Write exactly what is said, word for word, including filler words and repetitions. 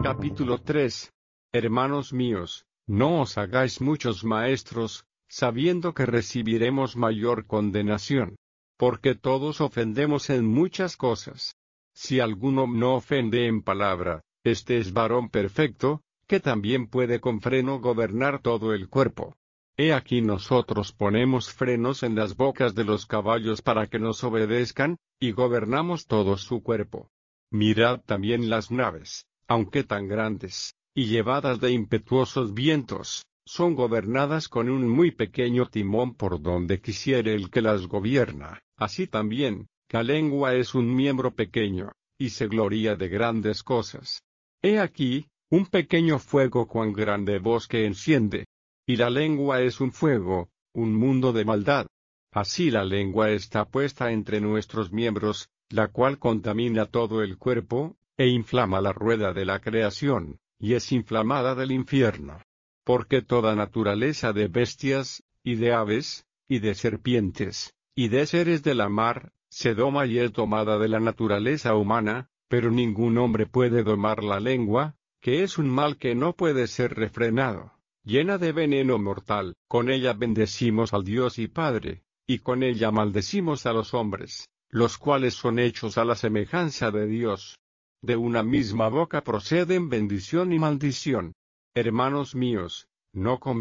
Capítulo tres. Hermanos míos, no os hagáis muchos maestros, sabiendo que recibiremos mayor condenación. Porque todos ofendemos en muchas cosas. Si alguno no ofende en palabra, este es varón perfecto, que también puede con freno gobernar todo el cuerpo. He aquí nosotros ponemos frenos en las bocas de los caballos para que nos obedezcan, y gobernamos todo su cuerpo. Mirad también las naves, aunque tan grandes, y llevadas de impetuosos vientos, son gobernadas con un muy pequeño timón por donde quisiere el que las gobierna. Así también, la lengua es un miembro pequeño, y se gloria de grandes cosas. He aquí, un pequeño fuego cuán grande bosque enciende. Y la lengua es un fuego, un mundo de maldad. Así la lengua está puesta entre nuestros miembros, la cual contamina todo el cuerpo, e inflama la rueda de la creación, y es inflamada del infierno. Porque toda naturaleza de bestias, y de aves, y de serpientes, y de seres de la mar, se doma y es domada de la naturaleza humana, pero ningún hombre puede domar la lengua, que es un mal que no puede ser refrenado, llena de veneno mortal. Con ella bendecimos al Dios y Padre, y con ella maldecimos a los hombres, los cuales son hechos a la semejanza de Dios. De una misma boca proceden bendición y maldición. Hermanos míos, no